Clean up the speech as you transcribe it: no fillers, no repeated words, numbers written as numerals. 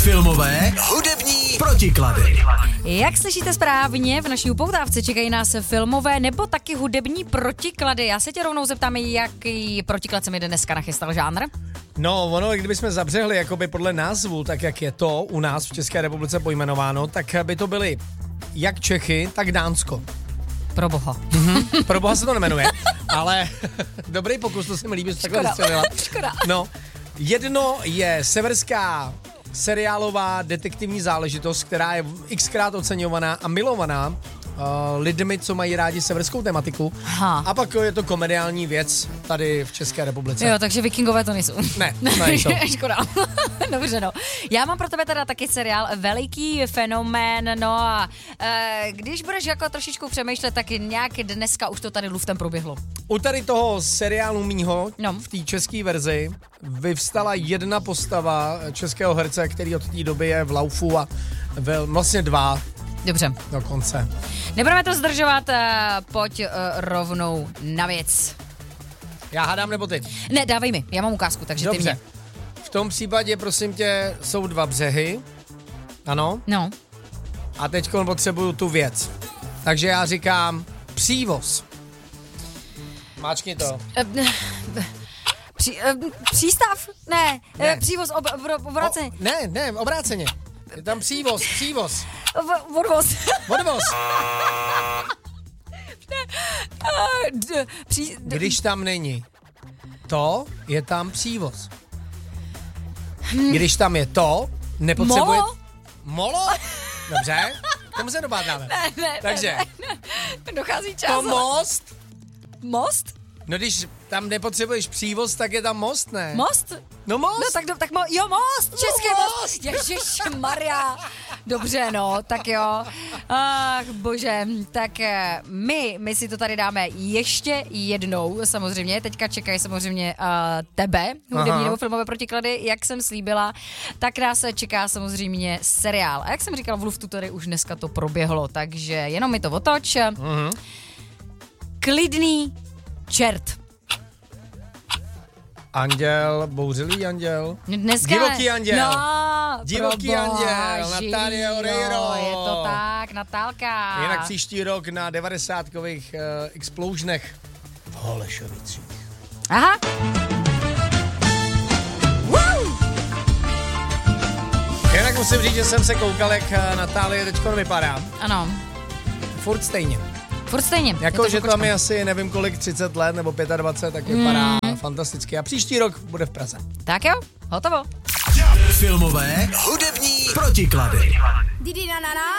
Filmové, hudební protiklady. Jak slyšíte správně, v naší upoutávce čekají nás filmové nebo taky hudební protiklady. Já se tě rovnou zeptám, jaký protiklad se mi dneska nachystal žánr? No, ono, kdybychom zabřehli jakoby podle názvu, tak jak je to u nás v České republice pojmenováno, tak by to byly jak Čechy, tak Dánsko. Pro boha. Pro boha se to nemenuje, ale dobrý pokus, to se mi líbí, takhle vystřelila. Škoda. No, jedno je severská seriálová detektivní záležitost, která je xkrát oceňovaná a milovaná lidmi, co mají rádi severskou tematiku. Aha. A pak je to komediální věc tady v České republice. Jo, takže vikingové to nejsou. Ne, to nejsou. Škoda. Dobře, no. Já mám pro tebe teda taky seriál Veliký fenomén, no a když budeš jako trošičku přemýšlet, tak nějak dneska už to tady luftem proběhlo. U tady toho seriálu mýho, No. v té české verzi, vyvstala jedna postava českého herce, který od té doby je v laufu a vlastně dva Dobře. dokonce. Nebudeme to zdržovat, pojď rovnou na věc. Já hádám nebo ty? Ne, dávej mi, já mám ukázku, takže ty Dobře. mě. V tom případě, prosím tě, jsou dva břehy. Ano. No. A teď potřebuju tu věc. Takže já říkám přívoz. Máčkni to. Přístav? Ne. Ne. Přívoz, obráceně. Ne, obráceně. Je tam přívoz. Odvoz. Odvoz. D- Když tam není to, je tam přívoz. Když tam je to, nepotřebuje... Molo? Molo? Dobře, k tomu se dobádáme. Ne, Takže, dochází čas. to most, Most? no když tam nepotřebuješ přívoz, tak je tam most, ne? Most? No most. No tak jo, most, český most. most. Ježišmarja. Dobře, no, tak jo. Ach, bože, tak my si to tady dáme ještě jednou, samozřejmě. Teďka čekají samozřejmě tebe, hudební nebo filmové protiklady, jak jsem slíbila. Tak nás čeká samozřejmě seriál. A jak jsem říkala, v luftu tady už dneska to proběhlo, takže jenom mi to otoč. Klidný čert. Anděl, bouřilý anděl. Dneska... Divoký anděl. No, Divoký anděl, Natalia Oreiro. Je to tak, Natálka. Jinak příští rok na 90kových explosionech v Holešovicích. Aha. Jinak musím říct, že jsem se koukal, jak Natálie teďko vypadá. Ano. Furt stejně. Furt stejně. Jako, že tam je asi nevím kolik, 30 let nebo 25, tak vypadá fantasticky. A příští rok bude v Praze. Tak jo, hotovo. Filmové, hudební protiklady. Didi na na na.